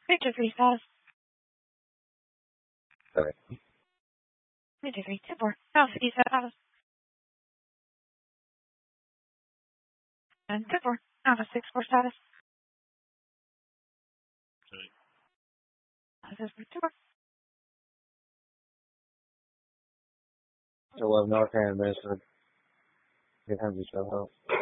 Major 3 status. Sorry. Major 3, 2-4. Alpha D status. And 2-4. Alpha 6-4 status. Alpha 2-4. 11 Arcane administered. 800 show help.